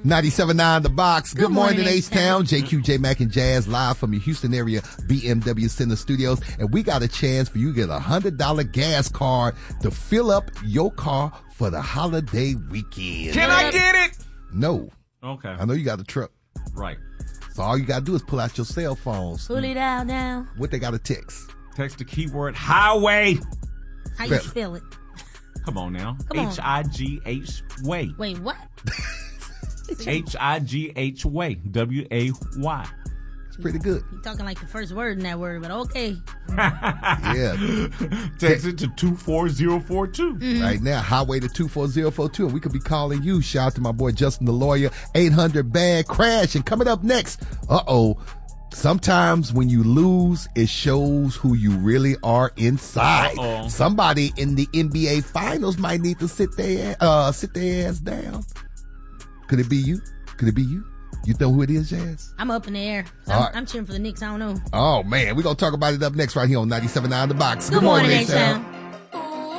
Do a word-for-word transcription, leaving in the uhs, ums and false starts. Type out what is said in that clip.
ninety-seven point nine The Box. Good, Good morning, morning, H-Town. H-Town. J Q, J Mac, and Jazz live from your Houston area B M W Center Studios. And we got a chance for you to get a one hundred dollars gas card to fill up your car for the holiday weekend. Can I get it? No. Okay. I know you got a truck. Right. So all you got to do is pull out your cell phones. Pull it out now. What they got to text? Text the keyword highway. How you Spell- spell it? Come on now. Come on. H I G H way. Wait, what? H I G H way. W A Y. It's pretty good. You talking like the first word in that word, but okay. Yeah. Text it to two four zero four two. Right now, highway to two four zero four two. And we could be calling you. Shout out to my boy Justin the Lawyer. eight hundred Bad Crash. And coming up next, uh-oh. Sometimes when you lose, it shows who you really are inside. Uh-oh. Somebody in the N B A Finals might need to sit their uh sit their ass down. Could it be you? Could it be you? You know who it is, Jazz? I'm up in the air. So All I'm, right. I'm cheering for the Knicks. I don't know. Oh man, we're gonna talk about it up next right here on ninety-seven point nine The Box. Good morning, H-Town. H-Town.